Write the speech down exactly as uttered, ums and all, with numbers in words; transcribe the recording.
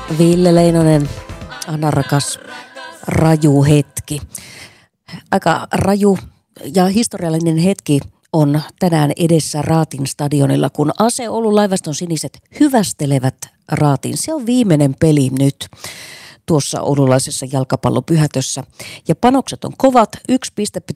Ville Leinonen, Anna rakas, raju hetki. Aika raju ja historiallinen hetki on tänään edessä Raatin stadionilla, kun A C Oulun Laivaston siniset hyvästelevät Raatin. Se on viimeinen peli nyt tuossa oululaisessa jalkapallopyhätössä. Ja panokset on kovat. Yksi piste